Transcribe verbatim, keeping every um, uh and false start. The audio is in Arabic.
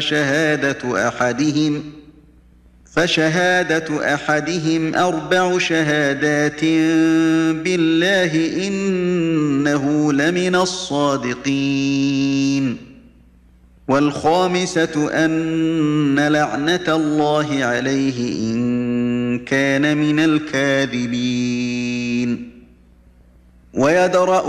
شهادة أحدهم فشهادة أحدهم أربع شهادات بالله إنه لمن الصادقين والخامسة أن لعنة الله عليه إن كان من الكاذبين ويدرأ